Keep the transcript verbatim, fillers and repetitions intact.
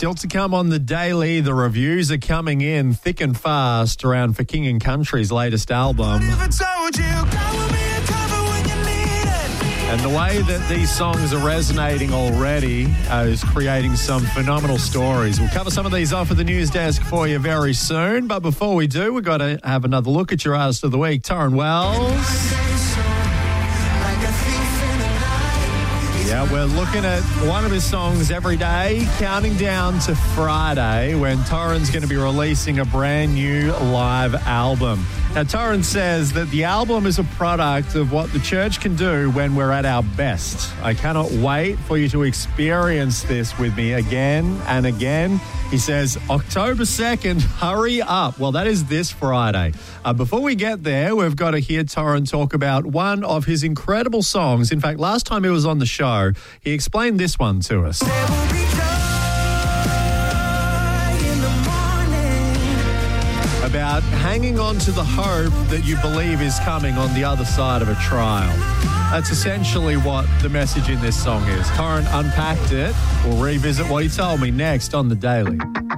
Still to come on the daily, the reviews are coming in thick and fast around For King and Country's latest album. And the way that these songs are resonating already uh, is creating some phenomenal stories. We'll cover some of these off at the news desk for you very soon. But before we do, we've got to have another look at your artist of the week, Tauren Wells. Yeah, we're looking at one of his songs every day, counting down to Friday when Tauren's going to be releasing a brand new live album. Now, Tauren says that the album is a product of what the church can do when we're at our best. I cannot wait for you to experience this with me again and again. He says, October second, hurry up. Well, that is this Friday. Uh, before we get there, we've got to hear Tauren talk about one of his incredible songs. In fact, last time he was on the show, he explained this one to us. About hanging on to the hope that you believe is coming on the other side of a trial. That's essentially what the message in this song is. Tauren unpacked it. We'll revisit what he told me next on The Daily.